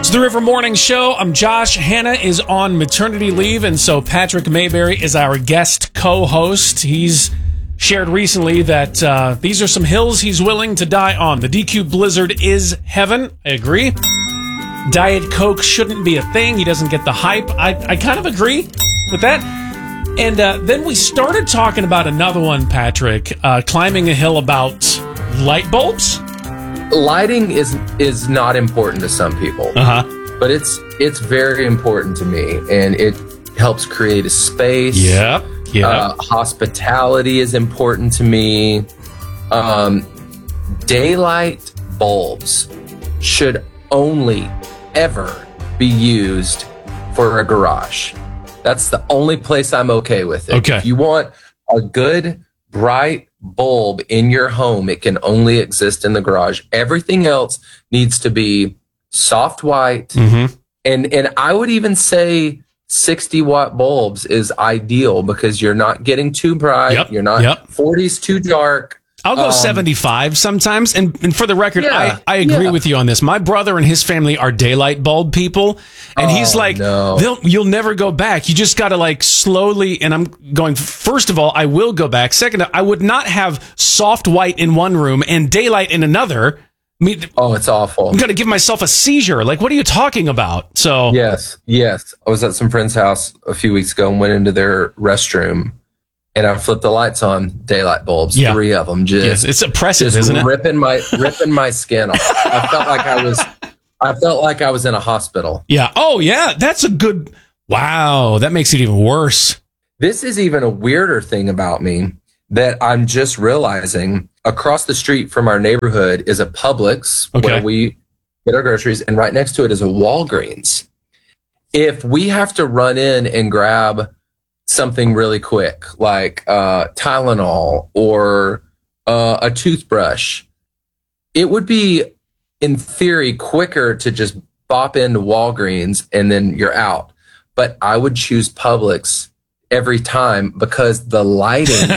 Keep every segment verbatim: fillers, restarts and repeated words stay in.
It's the River Morning Show. I'm Josh. Hannah is on maternity leave, and so Patrick Mayberry is our guest co-host. He's shared recently that uh, these are some hills he's willing to die on. The D Q Blizzard is heaven. I agree. Diet Coke shouldn't be a thing. He doesn't get the hype. I, I kind of agree with that. And uh, then we started talking about another one, Patrick, uh, climbing a hill about light bulbs. Lighting is is not important to some people, uh-huh. but it's it's very important to me, and it helps create a space. Yeah, yeah. Uh, hospitality is important to me. Um, daylight bulbs should only ever be used for a garage. That's the only place I'm okay with it. Okay. If you want a good, bright bulb in your home, it can only exist in the garage. Everything else needs to be soft white. Mm-hmm. And, and I would even say sixty watt bulbs is ideal because you're not getting too bright. Yep. You're not Yep. forties too dark. I'll go Um, seventy-five sometimes. And, and for the record, Yeah, I, I agree yeah. with you on this. My brother and his family are daylight bulb people. And Oh, he's like, no. they'll, you'll never go back. You just got to like slowly. And I'm going, first of all, I will go back. Second, I would not have soft white in one room and daylight in another. I mean, Oh, it's awful. I'm going to give myself a seizure. Like, what are you talking about? So, Yes, yes. I was at some friend's house a few weeks ago and went into their restroom, and I flipped the lights on, daylight bulbs, Yeah. three of them, just yes, it's oppressive, just isn't it? ripping my ripping my skin off. I felt like I was, I felt like I was in a hospital. Yeah. Oh, yeah. That's a good. Wow. That makes it even worse. This is even a weirder thing about me that I'm just realizing. Across the street from our neighborhood is a Publix Okay. where we get our groceries, and right next to it is a Walgreens. If we have to run in and grab something really quick, like uh, Tylenol or uh, a toothbrush, it would be, in theory, quicker to just bop into Walgreens and then you're out. But I would choose Publix every time because the lighting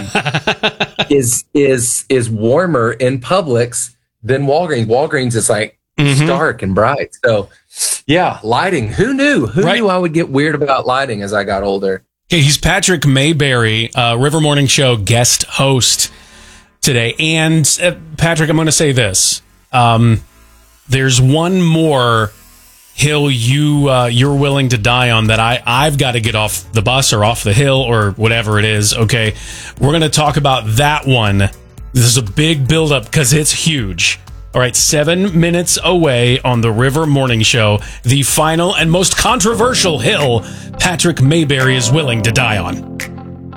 is is is warmer in Publix than Walgreens. Walgreens is like Mhm. stark and bright. So yeah, lighting. Who knew? Who Right. knew I would get weird about lighting as I got older? Okay, he's Patrick Mayberry, uh, River Morning Show guest host today. And uh, Patrick, I'm going to say this. Um, there's one more hill you uh, you're willing to die on that I I've got to get off the bus or off the hill or whatever it is. Okay, we're going to talk about that one. This is a big buildup because it's huge. All right, seven minutes away on the River Morning Show, the final and most controversial hill Patrick Mayberry is willing to die on.